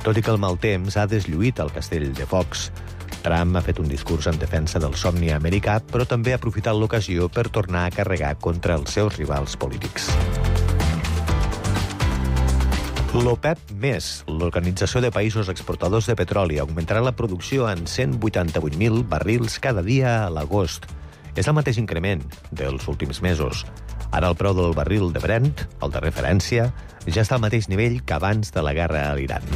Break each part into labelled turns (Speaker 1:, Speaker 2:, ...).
Speaker 1: Tot i que el mal temps ha deslluït el castell de focs, Trump ha fet un discurs en defensa del somni americà, però també ha aprofitat l'ocasió per tornar a carregar contra els seus rivals polítics. L'OPEP+, l'Organització de Països Exportadors de Petroli, augmentarà la producció en 188.000 barrils cada dia a l'agost. És el mateix increment dels últims mesos. Ara el preu del barril de Brent, el de referència, ja està al mateix nivell que abans de la guerra a l'Iran.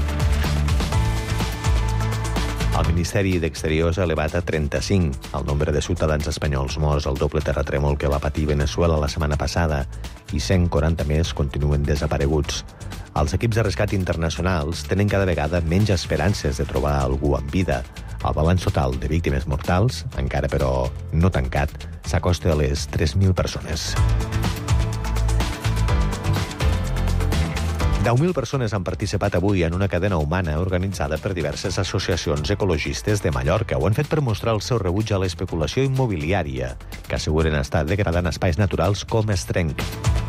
Speaker 1: El Ministeri d'Exteriors ha elevat a 35 el nombre de ciutadans espanyols morts al doble terratrèmol que va patir Venezuela la setmana passada i 140 més continuen desapareguts. Els equips de rescat internacionals tenen cada vegada menys esperances de trobar algú amb vida. El balanç total de víctimes mortals, encara però no tancat, s'acosta a les 3.000 persones. 10.000 persones han participat avui en una cadena humana organitzada per diverses associacions ecologistes de Mallorca. Ho han fet per mostrar el seu rebuig a l'especulació immobiliària, que asseguren estar degradant espais naturals com Estrenc.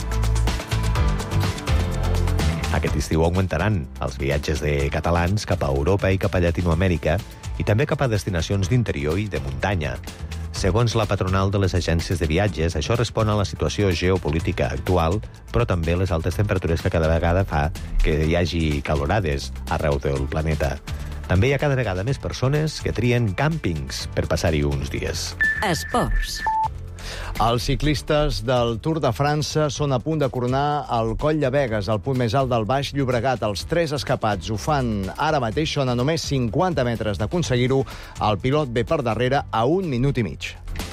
Speaker 1: Aquest estiu augmentaran els viatges de catalans cap a Europa i cap a Llatinoamèrica i també cap a destinacions d'interior i de muntanya. Segons la patronal de les agències de viatges, això respon a la situació geopolítica actual, però també les altes temperatures que cada vegada fa que hi hagi calorades arreu del planeta. També hi ha cada vegada més persones que trien càmpings per passar-hi uns dies.
Speaker 2: Esports.
Speaker 3: Els ciclistes del Tour de França són a punt de coronar el Coll de Begues, el punt més alt del Baix Llobregat. Els 3 escapats ho fan ara mateix, són a només 50 metres d'aconseguir-ho. El pilot ve per darrere a 1 minut i mig.